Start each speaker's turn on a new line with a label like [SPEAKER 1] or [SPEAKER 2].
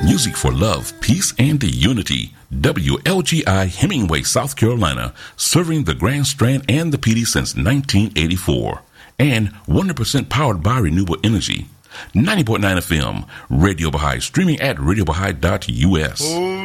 [SPEAKER 1] Music for love, peace, and unity. WLGI Hemingway, South Carolina, serving the Grand Strand and the PD since 1984. And 100% powered by renewable energy. 90.9 FM, Radio Baha'i, streaming at radiobaha'i.us.